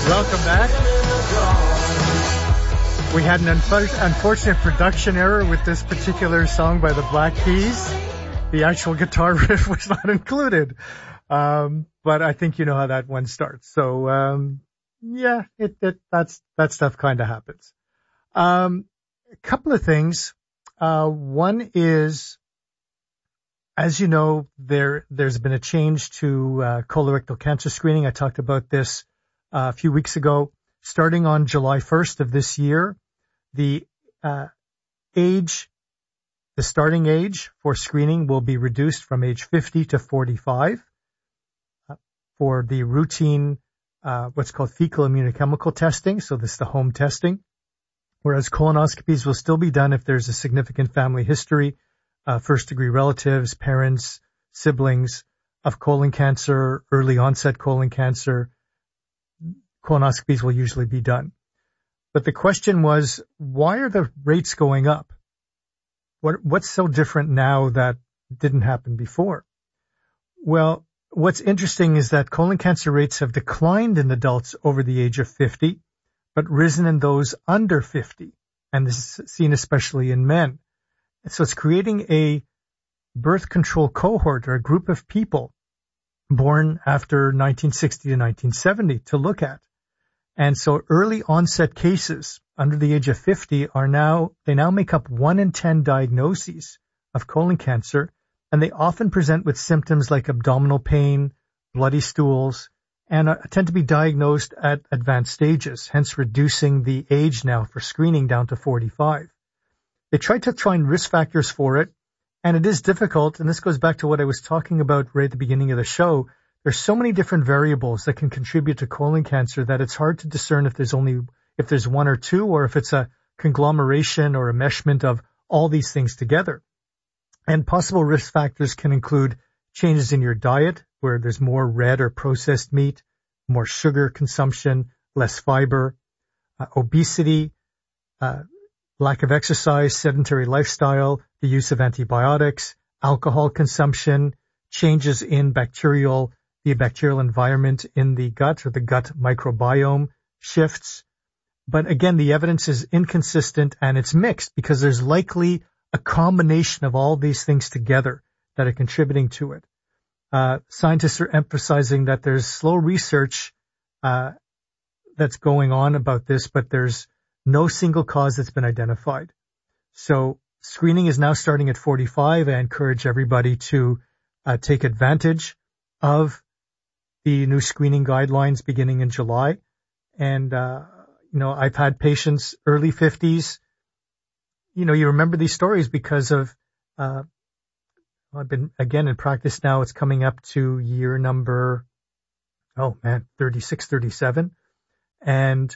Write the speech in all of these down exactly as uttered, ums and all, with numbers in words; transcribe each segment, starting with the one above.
Welcome back. We had an unf- unfortunate production error with this particular song by the Black Keys. The actual guitar riff was not included. Um, but I think you know how that one starts. So, um, yeah, it, it, that's, that stuff kind of happens. Um, a couple of things. Uh, one is, as you know, there, there's been a change to, uh, colorectal cancer screening. I talked about this uh, a few weeks ago. Starting on July first of this year, the, uh, age, the starting age for screening will be reduced from age fifty to forty-five. For the routine, uh, what's called fecal immunochemical testing. So this is the home testing. Whereas colonoscopies will still be done if there's a significant family history, uh, first degree relatives, parents, siblings of colon cancer, early onset colon cancer. Colonoscopies will usually be done. But the question was, why are the rates going up? What, what's so different now that didn't happen before? Well, what's interesting is that colon cancer rates have declined in adults over the age of fifty, but risen in those under fifty. And this is seen especially in men. So it's creating a birth control cohort or a group of people born after nineteen sixty to nineteen seventy to look at. And so early onset cases under the age of fifty are now, they now make up one in ten diagnoses of colon cancer. And they often present with symptoms like abdominal pain, bloody stools, and uh, tend to be diagnosed at advanced stages, hence reducing the age now for screening down to forty-five. They try to find risk factors for it, and it is difficult, and this goes back to what I was talking about right at the beginning of the show. There's so many different variables that can contribute to colon cancer that it's hard to discern if there's only, if there's one or two, or if it's a conglomeration or a meshment of all these things together. And possible risk factors can include changes in your diet, where there's more red or processed meat, more sugar consumption, less fiber, uh, obesity, uh, lack of exercise, sedentary lifestyle, the use of antibiotics, alcohol consumption, changes in bacterial, the bacterial environment in the gut or the gut microbiome shifts. But again, the evidence is inconsistent and it's mixed because there's likely a combination of all these things together that are contributing to it. Uh, scientists are emphasizing that there's slow research uh, that's going on about this, but there's no single cause that's been identified. So screening is now starting at forty-five. I encourage everybody to uh, take advantage of the new screening guidelines beginning in July. And, uh, you know, I've had patients early fifties. You know, you remember these stories because of, uh, I've been, again, in practice now, it's coming up to year number, oh man, thirty-six, thirty-seven. And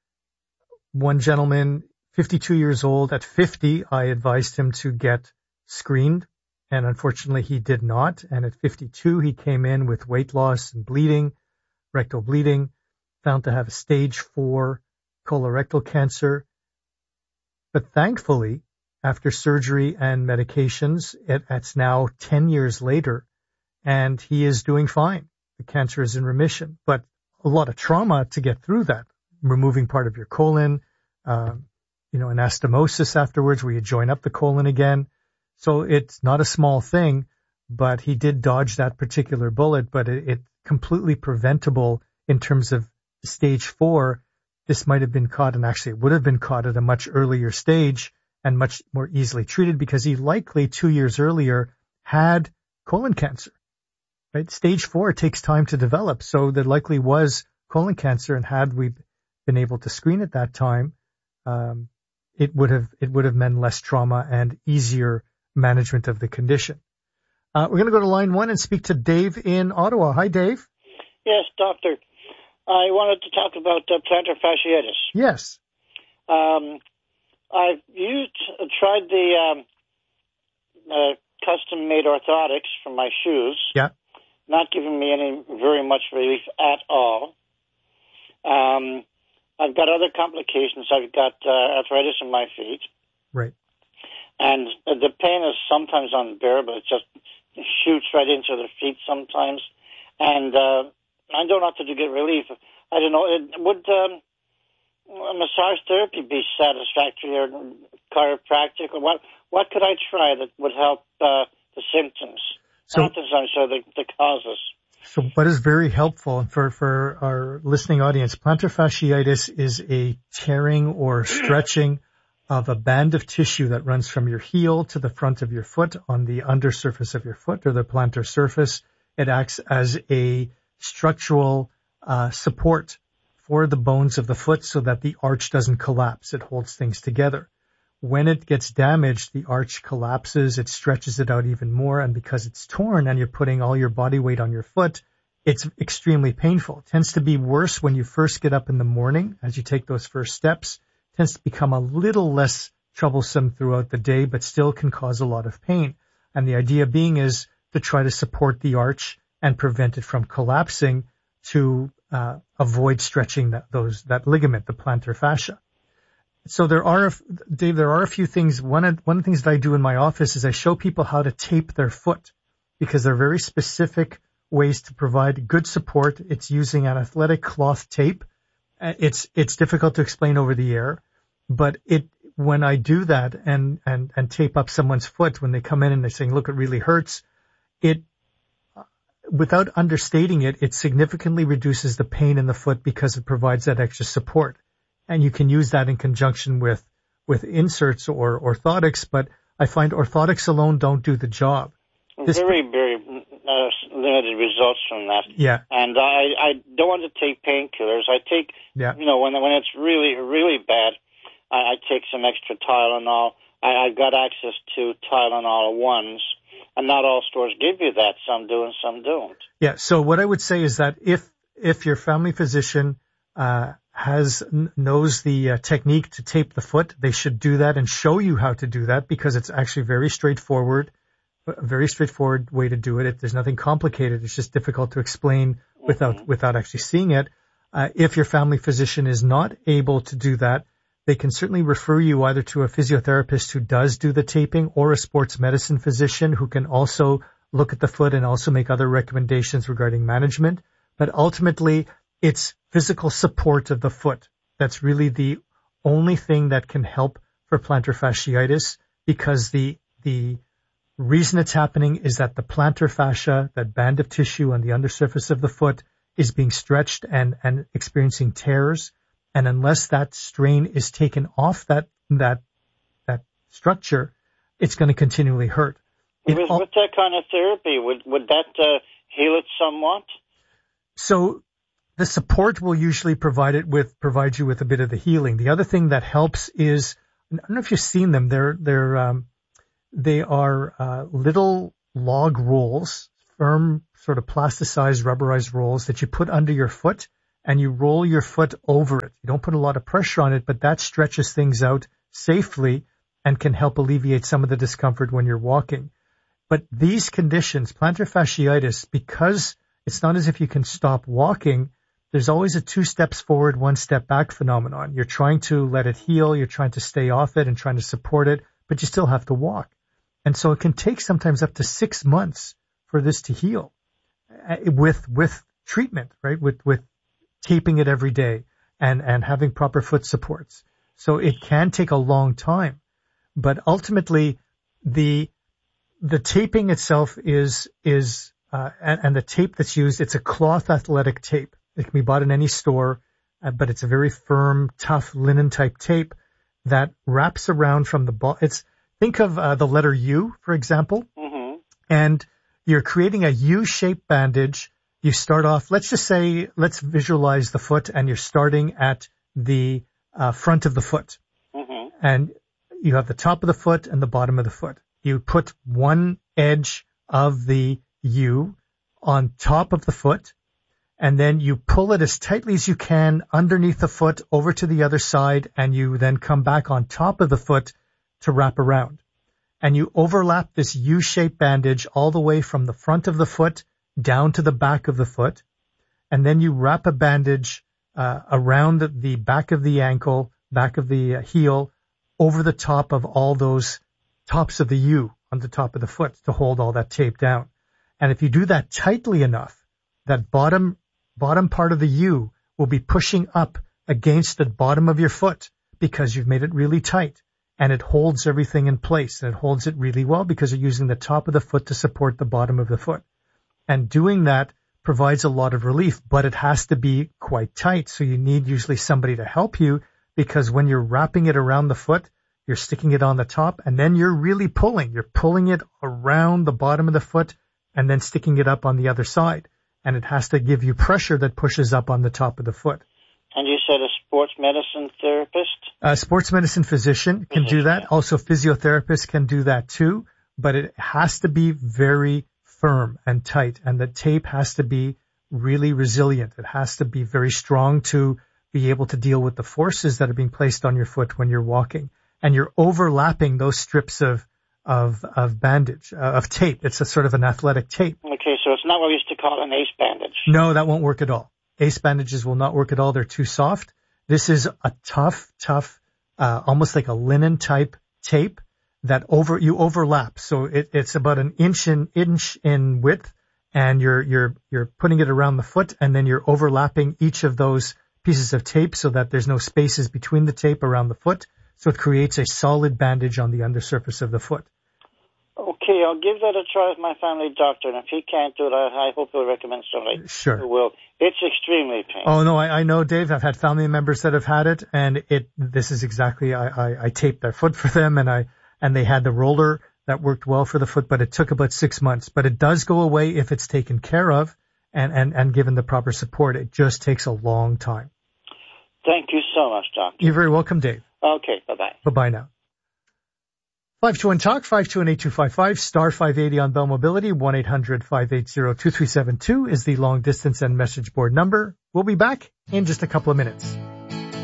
one gentleman, fifty-two years old, at fifty, I advised him to get screened. And unfortunately, he did not. And at fifty-two, he came in with weight loss and bleeding, rectal bleeding, found to have a stage four colorectal cancer. But thankfully, after surgery and medications, it, it's now ten years later, and he is doing fine. The cancer is in remission, but a lot of trauma to get through that, removing part of your colon, um, you know, anastomosis afterwards, where you join up the colon again. So it's not a small thing, but he did dodge that particular bullet, but it, it completely preventable in terms of stage four. This might have been caught, and actually it would have been caught at a much earlier stage and much more easily treated because he likely two years earlier had colon cancer, right? Stage four takes time to develop. So there likely was colon cancer, and had we been able to screen at that time, um, it would have, it would have meant less trauma and easier management of the condition. Uh, we're going to go to line one and speak to Dave in Ottawa. Hi, Dave. Yes, doctor. I wanted to talk about uh, plantar fasciitis. Yes. Um, I've used, uh, tried the um, uh, custom-made orthotics for my shoes. Yeah. Not giving me any very much relief at all. Um, I've got other complications. I've got uh, arthritis in my feet. Right. And uh, the pain is sometimes unbearable. It just shoots right into the feet sometimes. And uh, I don't know how to get relief. I don't know. It, would um, massage therapy be satisfactory, or chiropractic, or what? What could I try that would help uh, the symptoms? So, Not necessarily the, the causes. So what is very helpful for, for our listening audience, plantar fasciitis is a tearing or stretching of a band of tissue that runs from your heel to the front of your foot on the undersurface of your foot, or the plantar surface. It acts as a structural uh, support for the bones of the foot so that the arch doesn't collapse. It holds things together. When it gets damaged, the arch collapses, it stretches it out even more, and because it's torn and you're putting all your body weight on your foot, it's extremely painful. It tends to be worse when you first get up in the morning, as you take those first steps. It tends to become a little less troublesome throughout the day, but still can cause a lot of pain. And the idea being is to try to support the arch and prevent it from collapsing to uh, avoid stretching that, those, that ligament, the plantar fascia. So there are, Dave, there are a few things. One of, one of the things that I do in my office is I show people how to tape their foot, because they're very specific ways to provide good support. It's using an athletic cloth tape. It's, it's difficult to explain over the air, but it, when I do that and, and, and tape up someone's foot, when they come in and they're saying, look, it really hurts, it, without understating it, it significantly reduces the pain in the foot because it provides that extra support. And you can use that in conjunction with, with inserts or orthotics, but I find orthotics alone don't do the job. This, very, very uh, limited results from that. Yeah. And I, I don't want to take painkillers. I take, yeah. you know, when when it's really, really bad, I, I take some extra Tylenol. I, I've got access to Tylenol ones, and not all stores give you that. Some do and some don't. Yeah. So what I would say is that if if your family physician uh has knows the uh, technique to tape the foot, they should do that and show you how to do that, because it's actually very straightforward, a very straightforward way to do it. It there's nothing complicated. It's just difficult to explain without mm-hmm. without actually seeing it. Uh, if your family physician is not able to do that, they can certainly refer you either to a physiotherapist who does do the taping, or a sports medicine physician who can also look at the foot and also make other recommendations regarding management. But ultimately, it's physical support of the foot. That's really the only thing that can help for plantar fasciitis, because the the reason it's happening is that the plantar fascia, that band of tissue on the undersurface of the foot, is being stretched and, and experiencing tears. And unless that strain is taken off that that that structure, it's going to continually hurt. With, all, with that kind of therapy, would would that uh, heal it somewhat? So the support will usually provide it with, provide you with a bit of the healing. The other thing that helps is, I don't know if you've seen them, they're, they're, um, they are, uh, little log rolls, firm, sort of plasticized, rubberized rolls that you put under your foot, and you roll your foot over it. You don't put a lot of pressure on it, but that stretches things out safely and can help alleviate some of the discomfort when you're walking. But these conditions, plantar fasciitis, because it's not as if you can stop walking, there's always a two steps forward, one step back phenomenon. You're trying to let it heal, you're trying to stay off it and trying to support it, but you still have to walk. And so it can take sometimes up to six months for this to heal with, with treatment, right? With, with taping it every day and, and having proper foot supports. So it can take a long time, but ultimately the, the taping itself is, is, uh, and, and the tape that's used, it's a cloth athletic tape. It can be bought in any store, uh, but it's a very firm, tough linen type tape that wraps around from the ball. It's, think of uh, the letter U, for example, mm-hmm. and you're creating a U-shaped bandage. You start off, let's just say, let's visualize the foot, and you're starting at the uh, front of the foot. Mm-hmm. And you have the top of the foot and the bottom of the foot. You put one edge of the U on top of the foot, and then you pull it as tightly as you can underneath the foot over to the other side, and you then come back on top of the foot to wrap around. And you overlap this U-shaped bandage all the way from the front of the foot down to the back of the foot, and then you wrap a bandage uh, around the back of the ankle, back of the uh, heel, over the top of all those tops of the U on the top of the foot to hold all that tape down. And if you do that tightly enough, that bottom bottom part of the U will be pushing up against the bottom of your foot because you've made it really tight, and it holds everything in place, and it holds it really well because you're using the top of the foot to support the bottom of the foot. And doing that provides a lot of relief, but it has to be quite tight. So you need usually somebody to help you, because when you're wrapping it around the foot, you're sticking it on the top, and then you're really pulling. You're pulling it around the bottom of the foot and then sticking it up on the other side. And it has to give you pressure that pushes up on the top of the foot. And you said a sports medicine therapist? A sports medicine physician can Physician, do that. yeah. Also, physiotherapists can do that too. But it has to be very firm and tight. And the tape has to be really resilient. It has to be very strong to be able to deal with the forces that are being placed on your foot when you're walking. And you're overlapping those strips of of of bandage, uh, of tape. It's a sort of an athletic tape. Okay, so it's not what we used to call an ace bandage. No, that won't work at all. Ace bandages will not work at all. They're too soft. This is a tough, tough, uh, almost like a linen type tape that over you overlap. So it, it's about an inch in inch in width, and you're you're you're putting it around the foot, and then you're overlapping each of those pieces of tape so that there's no spaces between the tape around the foot. So it creates a solid bandage on the undersurface of the foot. Okay, I'll give that a try with my family doctor, and if he can't do it, I, I hope he'll recommend somebody Sure. who will. It's extremely painful. Oh no, I, I know, Dave. I've had family members that have had it, and it. This is exactly. I, I, I taped their foot for them, and I and they had the roller that worked well for the foot, but it took about six months. But it does go away if it's taken care of and and and given the proper support. It just takes a long time. Thank you so much, doctor. You're very welcome, Dave. Okay, bye bye. Bye bye now. five two one talk, five two one eight two five five, star five eighty on Bell Mobility, one eight hundred five eight zero two three seven two is the long distance and message board number. We'll be back in just a couple of minutes.